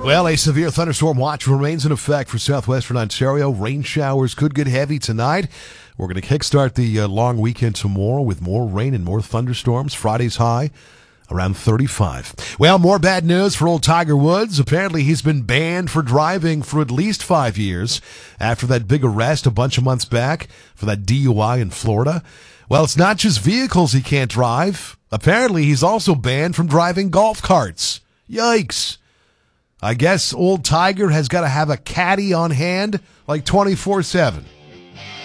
Well, a severe thunderstorm watch remains in effect for southwestern Ontario. Rain showers could get heavy tonight. We're going to kickstart the long weekend tomorrow with more rain and more thunderstorms. Friday's high around 35. Well, more bad news for old Tiger Woods. Apparently, he's been banned for driving for at least 5 years after that big arrest a bunch of months back for that DUI in Florida. Well, it's not just vehicles he can't drive. Apparently, he's also banned from driving golf carts. Yikes. I guess old Tiger has got to have a caddy on hand like 24/7.